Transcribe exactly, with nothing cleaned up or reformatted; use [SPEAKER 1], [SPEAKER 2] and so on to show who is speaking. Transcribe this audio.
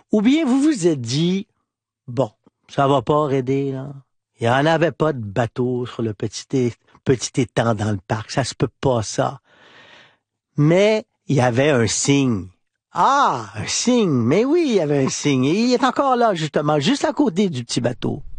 [SPEAKER 1] Ou bien vous vous êtes dit, bon, ça va pas aider, là. Il y en avait pas de bateau sur le petit, é- petit étang dans le parc. Ça se peut pas, ça. Mais il y avait un signe. Ah, un signe. Mais oui, il y avait un signe. Et il est encore là, justement, juste à côté du petit bateau.